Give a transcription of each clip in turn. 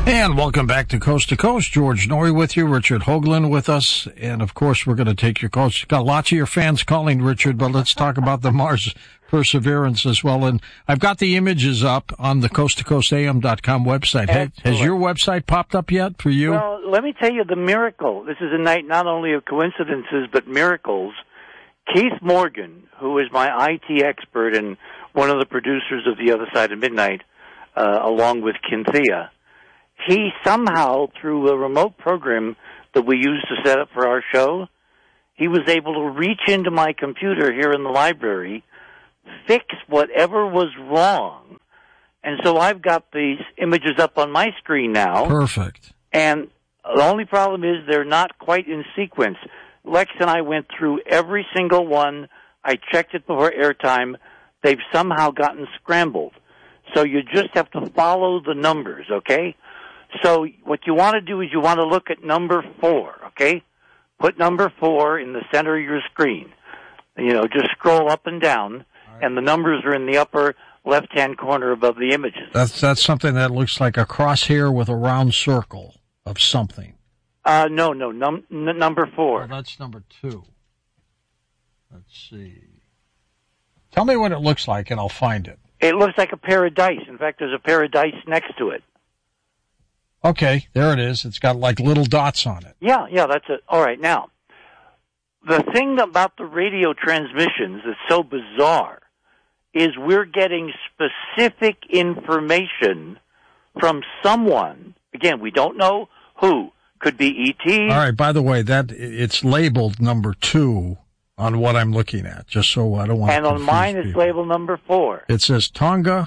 And welcome back to Coast. George Noory with you, Richard Hoagland with us. And, of course, we're going to take your calls. Got lots of your fans calling, Richard, but let's talk about the Mars Perseverance as well. And I've got the images up on the coasttocoastam.com website. Has your website popped up yet for you? Well, let me tell you the miracle. This is a night not only of coincidences, but miracles. Keith Morgan, who is my IT expert and one of the producers of The Other Side of Midnight, along with Kinthea, he somehow, through a remote program that we used to set up for our show, he was able to reach into my computer here in the library, fix whatever was wrong. And so I've got these images up on my screen now. Perfect. And the only problem is they're not quite in sequence. Lex and I went through every single one. I checked it before airtime. They've somehow gotten scrambled. So you just have to follow the numbers, okay? So what you want to do is you want to look at number 4, okay? Put number 4 in the center of your screen. You know, just scroll up and down, and the numbers are in the upper left-hand corner above the images. That's something that looks like a crosshair with a round circle of something. No, number 4. Well, that's number 2. Let's see. Tell me what it looks like, and I'll find it. It looks like a pair of dice. In fact, there's a pair of dice next to it. Okay, there it is. It's got like little dots on it. Yeah, that's it. All right, now, the thing about the radio transmissions that's so bizarre is we're getting specific information from someone. Again, we don't know who. Could be E.T. All right, by the way, that it's labeled number 2 on what I'm looking at, just so I don't want to confuse And on mine, it's people. labeled number 4. It says Tonga-5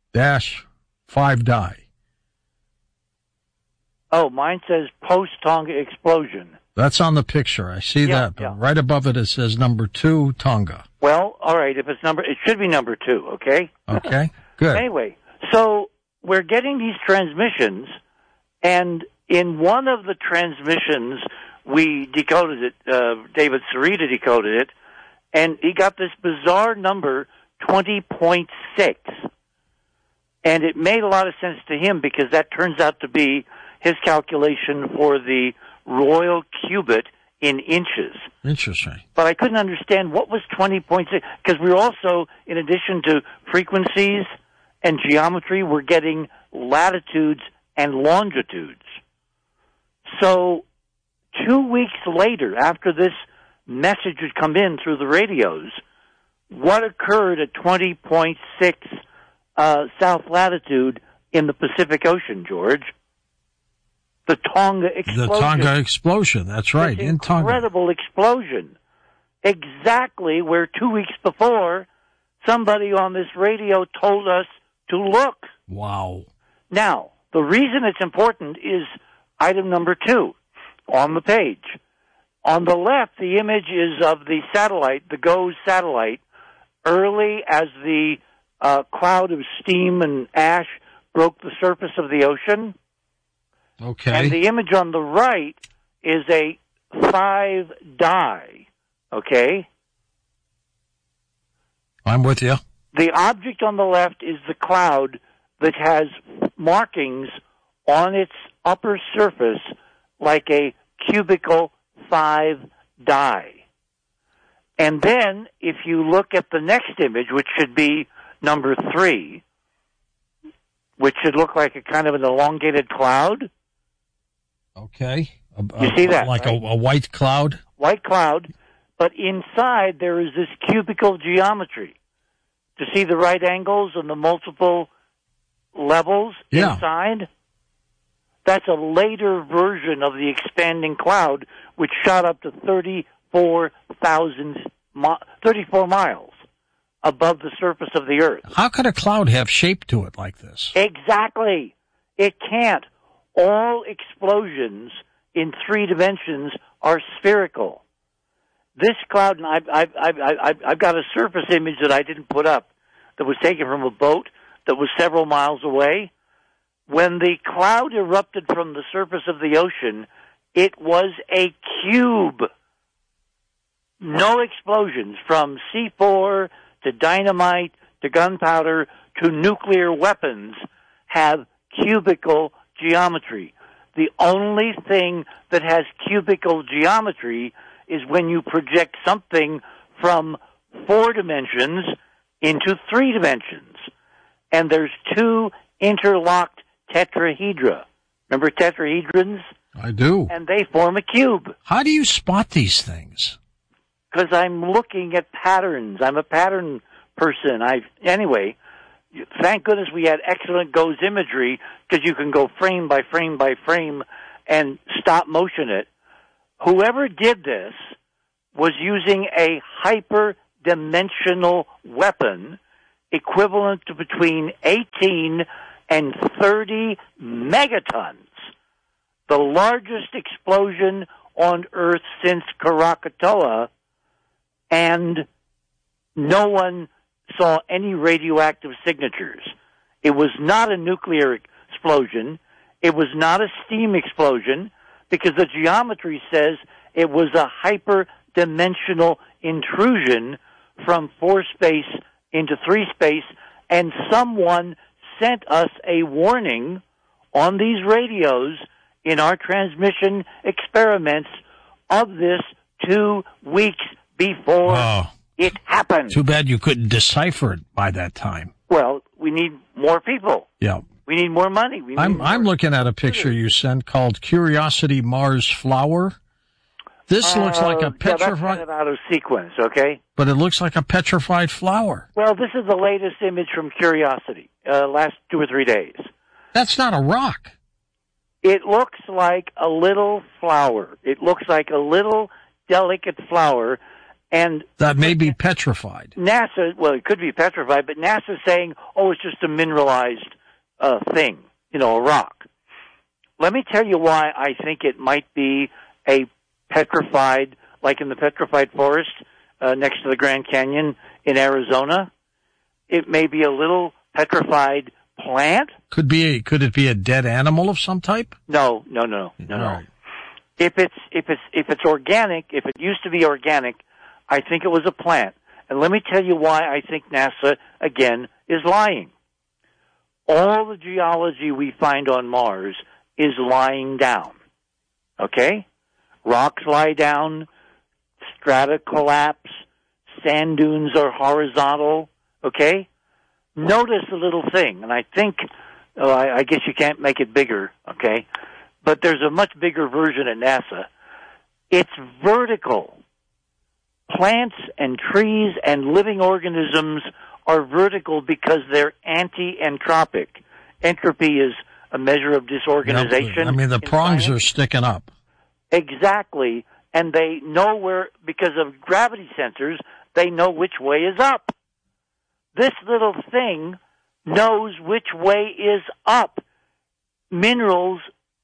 die. Oh, mine says post-Tonga explosion. That's on the picture. I see that. But yeah. Right above it, it says number 2 Tonga. Well, all right, if it's it should be number 2, okay? Okay, good. Anyway, so we're getting these transmissions, and in one of the transmissions, we decoded it, David Sarita decoded it, and he got this bizarre number, 20.6. And it made a lot of sense to him because that turns out to be his calculation for the royal cubit in inches. Interesting. But I couldn't understand what was 20.6, because we're also, in addition to frequencies and geometry, we're getting latitudes and longitudes. So 2 weeks later, after this message had come in through the radios, what occurred at 20.6 south latitude in the Pacific Ocean, George? The Tonga explosion. The Tonga explosion, that's right, in Tonga. Incredible explosion. Exactly where 2 weeks before, somebody on this radio told us to look. Wow. Now, the reason it's important is item number 2 on the page. On the left, the image is of the satellite, the GOES satellite, early as the cloud of steam and ash broke the surface of the ocean. Okay. And the image on the right is a 5 die, okay? I'm with you. The object on the left is the cloud that has markings on its upper surface like a cubical 5 die. And then, if you look at the next image, which should be number 3, which should look like a kind of an elongated cloud. Okay. You see that, like right? a white cloud? White cloud, but inside there is this cubical geometry. To see the right angles and the multiple levels inside? That's a later version of the expanding cloud, which shot up to 34 miles above the surface of the Earth. How could a cloud have shape to it like this? Exactly. It can't. All explosions in 3 dimensions are spherical. This cloud, and I've got a surface image that I didn't put up that was taken from a boat that was several miles away. When the cloud erupted from the surface of the ocean, it was a cube. No explosions, from C4 to dynamite to gunpowder to nuclear weapons, have cubical geometry. The only thing that has cubical geometry is when you project something from 4 dimensions into 3 dimensions. And there's 2 interlocked tetrahedra. Remember tetrahedrons? I do. And they form a cube. How do you spot these things? Because I'm looking at patterns. I'm a pattern person. Anyway, thank goodness we had excellent GOES imagery, because you can go frame by frame by frame and stop motion it. Whoever did this was using a hyperdimensional weapon equivalent to between 18 and 30 megatons, the largest explosion on Earth since Krakatoa, and no one saw any radioactive signatures. It was not a nuclear explosion. It was not a steam explosion, because the geometry says it was a hyperdimensional intrusion from 4 space into 3 space, and someone sent us a warning on these radios in our transmission experiments of this 2 weeks before it happened. Too bad you couldn't decipher it by that time. Well, we need more people. Yeah. We need more money. I'm looking at a picture you sent called Curiosity Mars Flower. This looks like a petrified... Yeah, that's kind of out of sequence, okay? But it looks like a petrified flower. Well, this is the latest image from Curiosity, last 2 or 3 days. That's not a rock. It looks like a little flower. It looks like a little delicate flower, and... That may be petrified. NASA, well, it could be petrified, but NASA's saying, it's just a mineralized thing, a rock. Let me tell you why I think it might be a petrified, like in the petrified forest next to the Grand Canyon in Arizona. It may be a little petrified plant. Could it be a dead animal of some type? No. Right. If it's organic, if it used to be organic, I think it was a plant. And let me tell you why I think NASA, again, is lying. All the geology we find on Mars is lying down. Okay? Rocks lie down, strata collapse, sand dunes are horizontal. Okay? Notice a little thing, and I think, I guess you can't make it bigger, okay? But there's a much bigger version at NASA. It's vertical. Plants and trees and living organisms are vertical because they're anti-entropic. Entropy is a measure of disorganization. I mean, the prongs are sticking up. Exactly. And they know where, because of gravity sensors, they know which way is up. This little thing knows which way is up. Minerals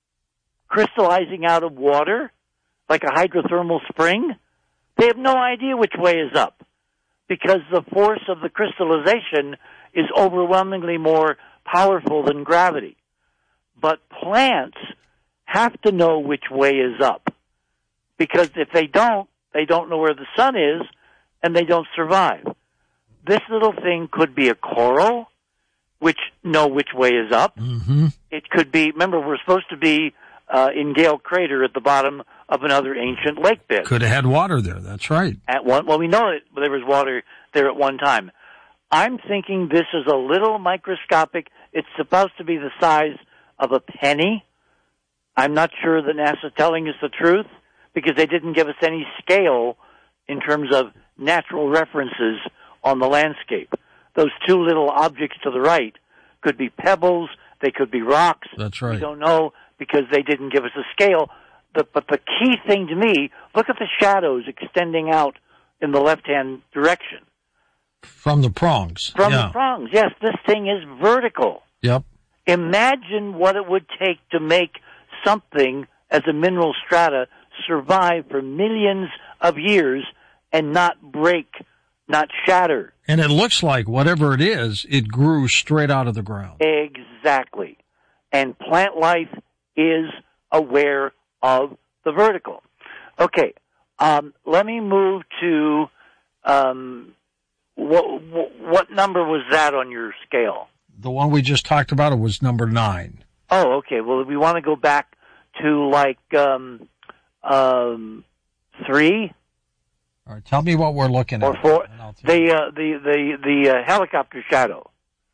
crystallizing out of water, like a hydrothermal spring, they have no idea which way is up, because the force of the crystallization is overwhelmingly more powerful than gravity. But plants have to know which way is up, because if they don't know where the sun is, and they don't survive. This little thing could be a coral, which know which way is up. Mm-hmm. It could be, remember, we're supposed to be in Gale Crater at the bottom of another ancient lake bed. Could have had water there, that's right. We know that there was water there at one time. I'm thinking this is a little microscopic. It's supposed to be the size of a penny. I'm not sure that NASA's telling us the truth, because they didn't give us any scale in terms of natural references on the landscape. Those 2 little objects to the right could be pebbles, they could be rocks. That's right. We don't know because they didn't give us a scale. But the key thing to me, look at the shadows extending out in the left-hand direction. From the prongs. The prongs, yes. This thing is vertical. Yep. Imagine what it would take to make something as a mineral strata survive for millions of years and not break, not shatter. And it looks like whatever it is, it grew straight out of the ground. Exactly. And plant life is aware of the vertical. Okay, let me move to what number was that on your scale? The one we just talked about, it was number 9. Oh, okay. Well, we want to go back to like 3 All right, tell me what we're looking or at. 4. And I'll tell you. The helicopter shadow.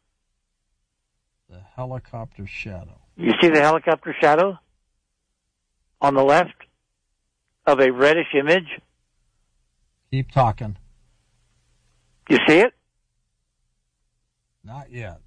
The helicopter shadow. You see the helicopter shadow on the left of a reddish image? Keep talking. You see it? Not yet.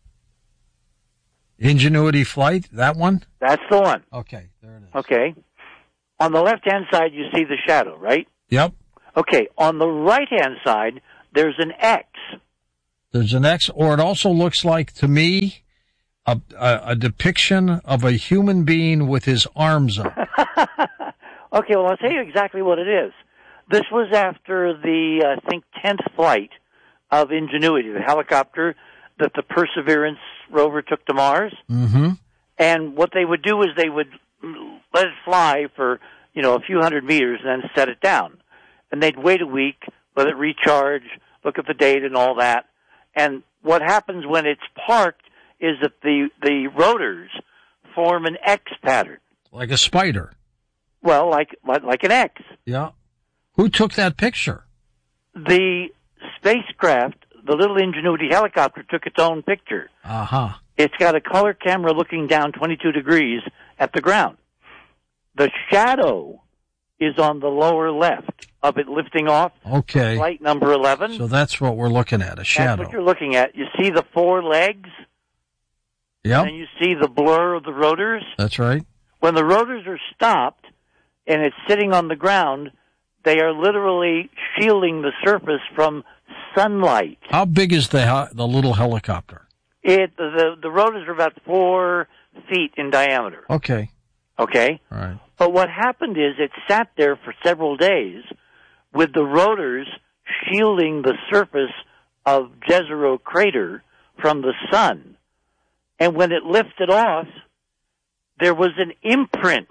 Ingenuity Flight, that one? That's the one. Okay, there it is. Okay. On the left-hand side, you see the shadow, right? Yep. Okay. On the right-hand side, there's an X. There's an X, or it also looks like, to me, a depiction of a human being with his arms up. Okay, well, I'll tell you exactly what it is. This was after the, I think, 10th flight of Ingenuity, the helicopter that the Perseverance rover took to Mars. Mm-hmm. And what they would do is they would let it fly for, a few hundred meters and then set it down. And they'd wait a week, let it recharge, look at the data and all that. And what happens when it's parked is that the rotors form an X pattern. Like a spider. Well, like an X. Yeah. Who took that picture? The spacecraft, the little Ingenuity helicopter, took its own picture. Uh-huh. It's got a color camera looking down 22 degrees at the ground. The shadow is on the lower left of it lifting off. Okay. Flight number 11. So that's what we're looking at, a shadow. That's what you're looking at. You see the 4 legs? Yep. And you see the blur of the rotors? That's right. When the rotors are stopped and it's sitting on the ground, they are literally shielding the surface from sunlight. How big is the little helicopter? The rotors are about 4 feet in diameter. Okay. Okay? All right. But what happened is it sat there for several days with the rotors shielding the surface of Jezero crater from the sun. And when it lifted off, there was an imprint,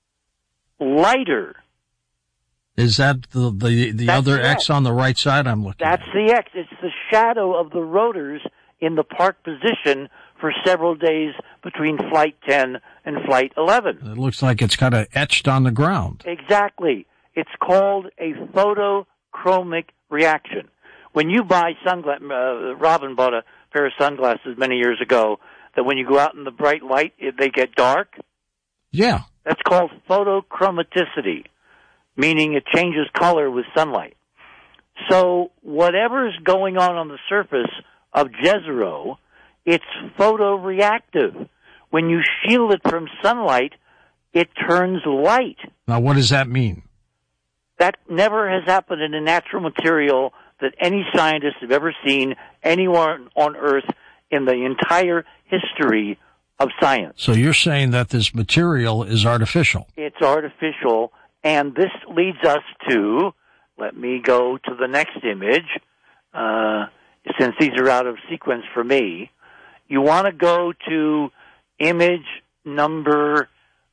lighter. Is that the other X on the right side I'm looking at? That's the X. It's the shadow of the rotors in the park position for several days between Flight 10 and Flight 11. It looks like it's kind of etched on the ground. Exactly. It's called a photochromic reaction. When you buy sunglasses, Robin bought a pair of sunglasses many years ago that when you go out in the bright light, they get dark. Yeah. That's called photochromaticity, meaning it changes color with sunlight. So whatever's going on the surface of Jezero, it's photoreactive. When you shield it from sunlight, it turns light. Now, what does that mean? That never has happened in a natural material that any scientists have ever seen anywhere on Earth in the entire history of science. So you're saying that this material is artificial? It's artificial, and this leads us to, let me go to the next image, since these are out of sequence for me. You want to go to image number,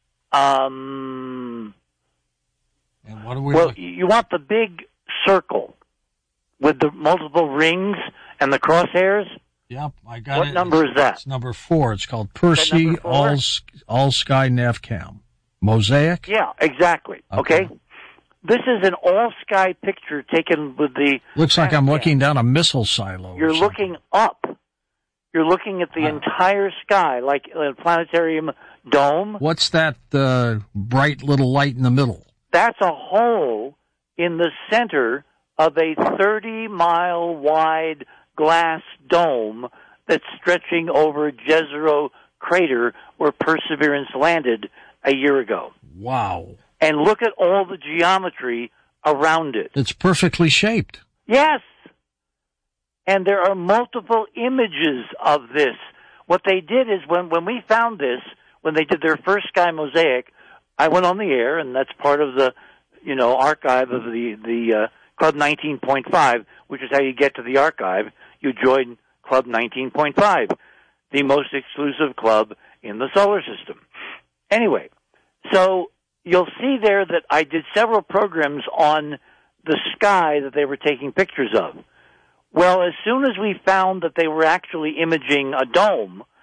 and what are we you want the big circle with the multiple rings and the crosshairs? Yep, I got it. What number is that? It's number 4. It's called Percy All Sky Navcam. Mosaic? Yeah, exactly. Okay. This is an all-sky picture taken with the... Looks like I'm looking down a missile silo. You're looking up. You're looking at the entire sky, like a planetarium dome. What's that bright little light in the middle? That's a hole in the center of a 30-mile wide glass dome that's stretching over Jezero crater where Perseverance landed a year ago. Wow. And look at all the geometry around it. It's perfectly shaped. Yes. And there are multiple images of this. What they did is when we found this, when they did their first Sky Mosaic, I went on the air, and that's part of the, archive of the Club 19.5, which is how you get to the archive. You join Club 19.5, the most exclusive club in the solar system. Anyway, so you'll see there that I did several programs on the sky that they were taking pictures of. Well, as soon as we found that they were actually imaging a dome,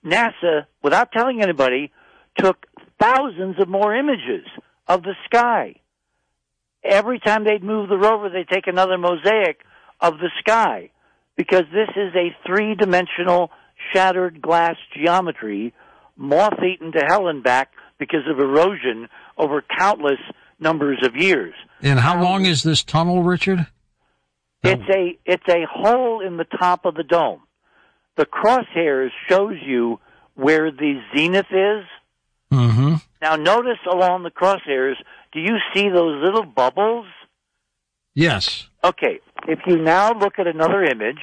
NASA, without telling anybody, took thousands of more images of the sky. Every time they'd move the rover, they'd take another mosaic of the sky, because this is a three-dimensional shattered glass geometry, moth-eaten to hell and back because of erosion over countless numbers of years. And how long is this tunnel, Richard? It's a hole in the top of the dome. The crosshairs shows you where the zenith is. Mm-hmm. Now notice along the crosshairs, do you see those little bubbles? Yes. Okay, if you now look at another image,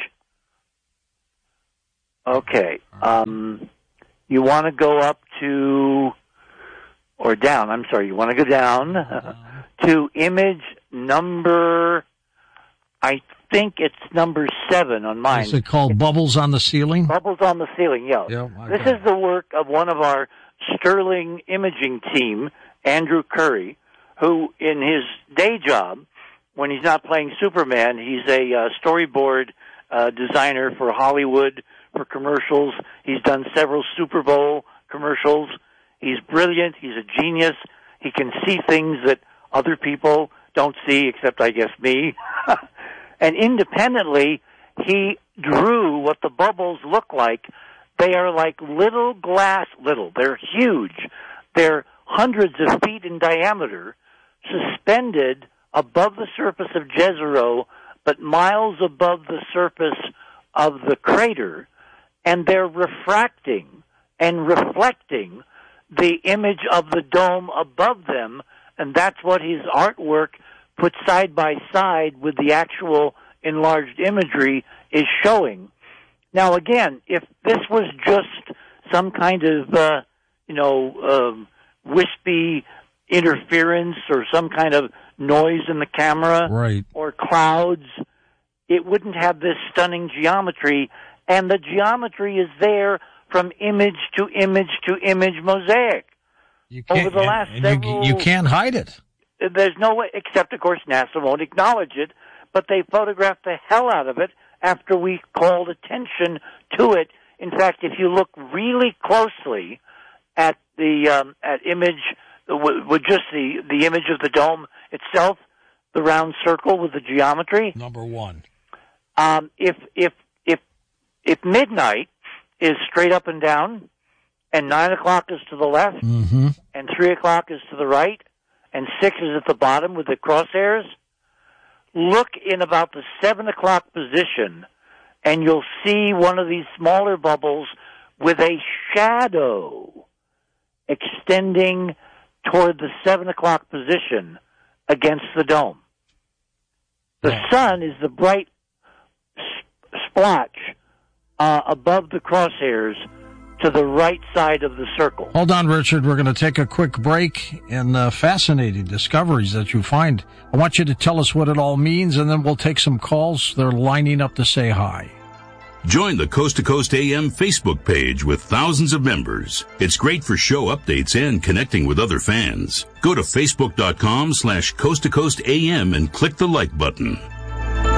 okay, you want to go up to, or down, I'm sorry, you want to go down to image number, I think it's number 7 on mine. Is it called Bubbles on the Ceiling? Bubbles on the Ceiling, yeah. This is the work of one of our sterling imaging team, Andrew Curry, who in his day job, when he's not playing Superman, he's a storyboard designer for Hollywood, for commercials. He's done several Super Bowl commercials. He's brilliant. He's a genius. He can see things that other people don't see, except, I guess, me. And independently, he drew what the bubbles look like. They are like they're huge. They're hundreds of feet in diameter, suspended above the surface of Jezero, but miles above the surface of the crater, and they're refracting and reflecting the image of the dome above them, and that's what his artwork put side by side with the actual enlarged imagery is showing. Now again, if this was just some kind of, wispy interference or some kind of noise in the camera, right, or clouds, it wouldn't have this stunning geometry, and the geometry is there from image to image to image mosaic. Over the last several... You can't hide it. There's no way, except, of course, NASA won't acknowledge it, but they photographed the hell out of it after we called attention to it. In fact, if you look really closely at the image, with just the image of the dome itself, the round circle with the geometry. Number 1. If midnight is straight up and down, and 9 o'clock is to the left, mm-hmm, and 3 o'clock is to the right, and 6 is at the bottom with the crosshairs, look in about the 7 o'clock position, and you'll see one of these smaller bubbles with a shadow extending toward the 7 o'clock position against the dome. The sun is the bright splotch above the crosshairs to the right side of the circle. Hold on, Richard. We're going to take a quick break, and fascinating discoveries that you find. I want you to tell us what it all means, and then we'll take some calls. They're lining up to say hi. Join the Coast to Coast AM Facebook page with thousands of members. It's great for show updates and connecting with other fans. Go to facebook.com/Coast to Coast AM and click the like button.